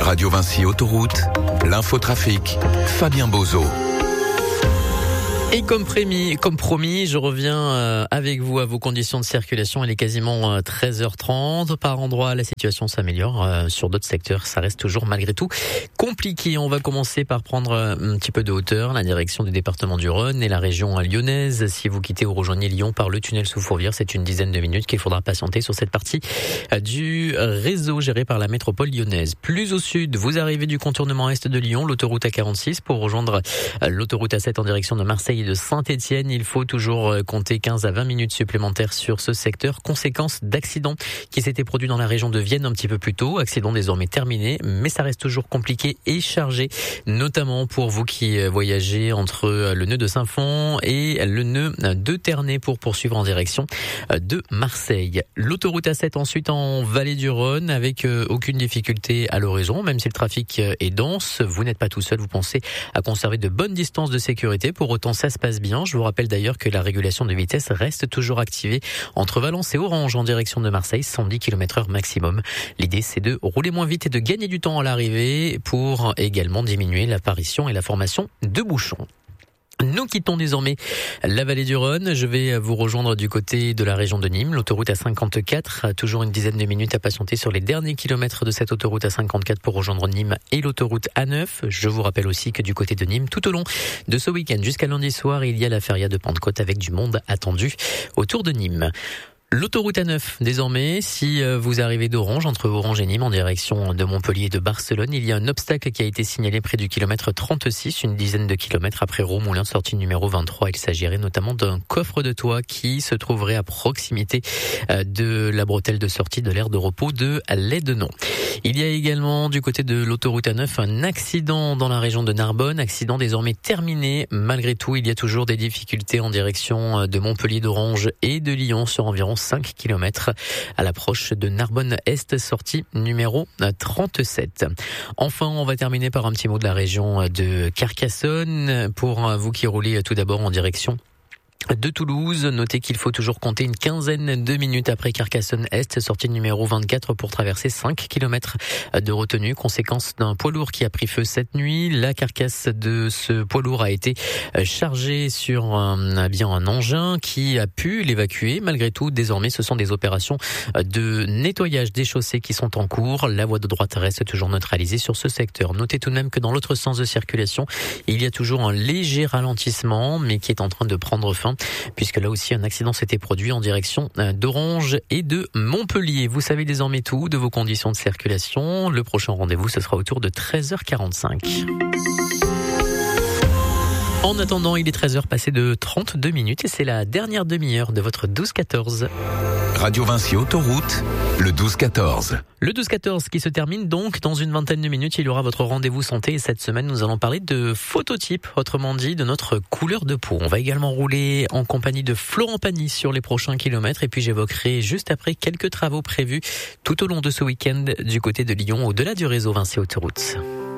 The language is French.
Radio Vinci Autoroute, l'infotrafic, Fabien Bozo. Et comme promis, je reviens avec vous à vos conditions de circulation. Il est quasiment 13h30. Par endroit, la situation s'améliore. Sur d'autres secteurs, ça reste toujours malgré tout compliqué. On va commencer par prendre un petit peu de hauteur, la direction du département du Rhône et la région lyonnaise. Si vous quittez ou rejoignez Lyon par le tunnel sous Fourvière, c'est une dizaine de minutes qu'il faudra patienter sur cette partie du réseau géré par la métropole lyonnaise. Plus au sud, vous arrivez du contournement est de Lyon, l'autoroute A46 pour rejoindre l'autoroute A7 en direction de Marseille et de Saint-Étienne. Il faut toujours compter 15 à 20 minutes supplémentaires sur ce secteur. Conséquence d'accident qui s'était produit dans la région de Vienne un petit peu plus tôt. Accident désormais terminé, mais ça reste toujours compliqué et chargé, notamment pour vous qui voyagez entre le nœud de Saint-Fond et le nœud de Ternay pour poursuivre en direction de Marseille. L'autoroute A7 ensuite en vallée du Rhône avec aucune difficulté à l'horizon, même si le trafic est dense. Vous n'êtes pas tout seul, vous pensez à conserver de bonnes distances de sécurité. Pour autant, ça se passe bien. Je vous rappelle d'ailleurs que la régulation de vitesse reste toujours activée entre Valence et Orange en direction de Marseille, 110 km/h maximum. L'idée, c'est de rouler moins vite et de gagner du temps à l'arrivée pour également diminuer l'apparition et la formation de bouchons. Nous quittons désormais la vallée du Rhône. Je vais vous rejoindre du côté de la région de Nîmes. L'autoroute A54, toujours une dizaine de minutes à patienter sur les derniers kilomètres de cette autoroute A54 pour rejoindre Nîmes et l'autoroute A9. Je vous rappelle aussi que du côté de Nîmes, tout au long de ce week-end jusqu'à lundi soir, il y a la feria de Pentecôte avec du monde attendu autour de Nîmes. L'autoroute A9, désormais, si vous arrivez d'Orange, entre Orange et Nîmes, en direction de Montpellier et de Barcelone, il y a un obstacle qui a été signalé près du kilomètre 36, une dizaine de kilomètres après Romoulin, sortie numéro 23. Il s'agirait notamment d'un coffre de toit qui se trouverait à proximité de la bretelle de sortie de l'aire de repos de Lédenon. Il y a également, du côté de l'autoroute A9, un accident dans la région de Narbonne, accident désormais terminé. Malgré tout, il y a toujours des difficultés en direction de Montpellier, d'Orange et de Lyon sur environ 5 km à l'approche de Narbonne-Est, sortie numéro 37. Enfin, on va terminer par un petit mot de la région de Carcassonne. Pour vous qui roulez tout d'abord en direction de Toulouse, notez qu'il faut toujours compter une quinzaine de minutes après Carcassonne-Est, sortie numéro 24 pour traverser 5 km de retenue. Conséquence d'un poids lourd qui a pris feu cette nuit. La carcasse de ce poids lourd a été chargée sur un engin qui a pu l'évacuer. Malgré tout, désormais, ce sont des opérations de nettoyage des chaussées qui sont en cours. La voie de droite reste toujours neutralisée sur ce secteur. Notez tout de même que dans l'autre sens de circulation, il y a toujours un léger ralentissement, mais qui est en train de prendre fin, puisque là aussi un accident s'était produit en direction d'Orange et de Montpellier. Vous savez désormais tout de vos conditions de circulation. Le prochain rendez-vous, ce sera autour de 13h45. En attendant, il est 13h passé de 32 minutes et c'est la dernière demi-heure de votre 12-14. Radio Vinci Autoroute, le 12-14. Le 12-14 qui se termine donc dans une vingtaine de minutes. Il y aura votre rendez-vous santé et cette semaine, nous allons parler de phototype, autrement dit de notre couleur de peau. On va également rouler en compagnie de Florent Pagny sur les prochains kilomètres et puis j'évoquerai juste après quelques travaux prévus tout au long de ce week-end du côté de Lyon, au-delà du réseau Vinci Autoroute.